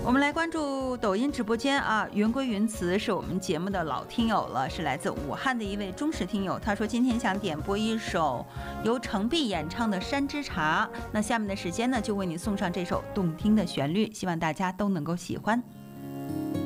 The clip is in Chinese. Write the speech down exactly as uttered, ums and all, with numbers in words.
我们来关注抖音直播间啊，云归云词是我们节目的老听友了，是来自武汉的一位忠实听友。他说今天想点播一首由程璧演唱的《山之茶》，那下面的时间呢，就为你送上这首动听的旋律，希望大家都能够喜欢。